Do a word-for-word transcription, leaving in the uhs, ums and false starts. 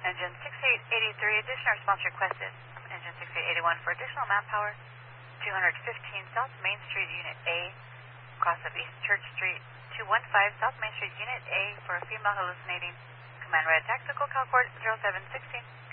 Engine sixty-eight eighty-three, additional response requested. Engine sixty-eight eighty-one for additional manpower. two fifteen South Main Street, Unit A, cross of East Church Street. two fifteen South Main Street, Unit A, for a female hallucinating. Command red, tactical, Calcord zero seven sixteen.